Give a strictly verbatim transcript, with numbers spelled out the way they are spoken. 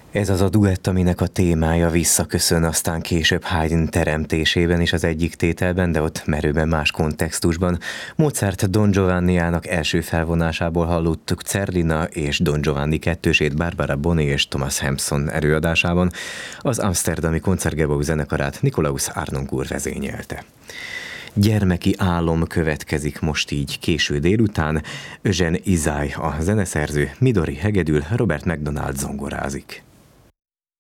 Ez az a duett, aminek a témája visszaköszön aztán később Haydn teremtésében is az egyik tételben, de ott merőben más kontextusban. Mozart Don Giovanniának első felvonásából hallottuk Zerlina és Don Giovanni kettősét Barbara Boni és Thomas Hampson előadásában. Az amszterdami Concertgebouw zenekarát Nikolaus Arnoncourt vezényelte. Gyermeki álom következik most így késő délután. Eugene Izály a zeneszerző, Midori hegedül, Robert McDonald zongorázik.